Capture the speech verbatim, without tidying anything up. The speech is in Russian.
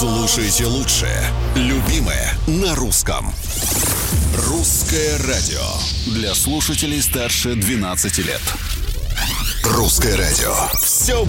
Слушайте лучшее, любимое на русском. Русское радио для слушателей старше двенадцати лет. Русское радио. Все